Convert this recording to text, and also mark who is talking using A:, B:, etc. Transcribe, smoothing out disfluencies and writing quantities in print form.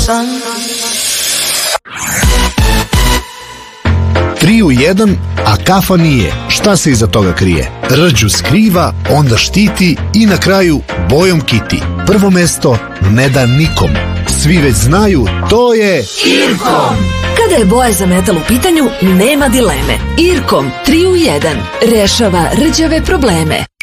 A: Tri u jedan, a kafa nije. Šta se iza toga krije? Rđu skriva, onda štiti i na kraju bojom kiti. Prvo mesto ne da nikom. Svi već znaju, to je Irkom.
B: Kada je boja za metal u pitanju, nema dileme. Irkom 3 u 1 rešava rđave probleme.